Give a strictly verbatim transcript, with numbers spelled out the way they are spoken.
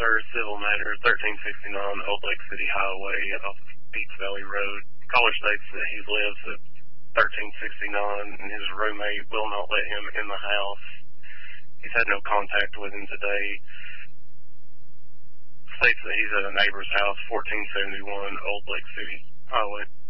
matter, civil matter, thirteen sixty-nine Old Lake City Highway off of Beach Valley Road. Caller states that he lives at thirteen sixty-nine and his roommate will not let him in the house. He's had no contact with him today. States that he's at a neighbor's house, fourteen seventy-one Old Lake City Highway.